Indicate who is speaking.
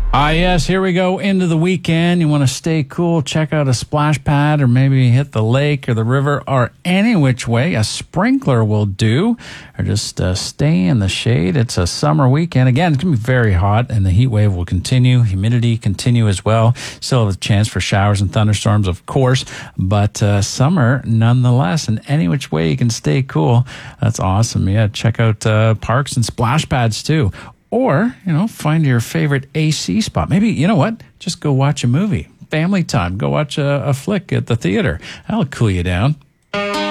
Speaker 1: Yes, here we go into the weekend. You want to stay cool, check out a splash pad or maybe hit the lake or the river or any which way. A sprinkler will do, or just stay in the shade. It's a summer weekend. Again, it's going to be very hot and the heat wave will continue. Humidity continue as well. Still have a chance for showers and thunderstorms, of course, but summer nonetheless. And any which way you can stay cool. That's awesome. Yeah, check out parks and splash pads too. Or, find your favorite AC spot. Maybe, you know what? Just go watch a movie. Family time. Go watch a flick at the theater. That'll cool you down.